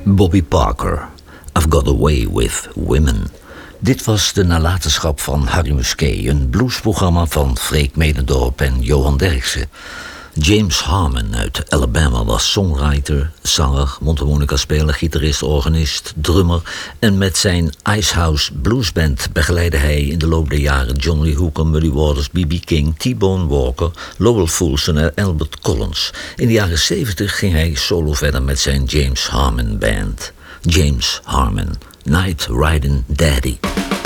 Bobby Parker, I've Got a Way with Women. Dit was de nalatenschap van Harry Musquet, een bluesprogramma van Freek Medendorp en Johan Derksen. James Harmon uit Alabama was songwriter, zanger, mondharmonica-speler, gitarist, organist, drummer. En met zijn Icehouse Bluesband begeleidde hij in de loop der jaren John Lee Hooker, Muddy Waters, B.B. King, T-Bone Walker, Lowell Fulson en Albert Collins. In de jaren 70 ging hij solo verder met zijn James Harmon Band. James Harmon, Night Riding Daddy.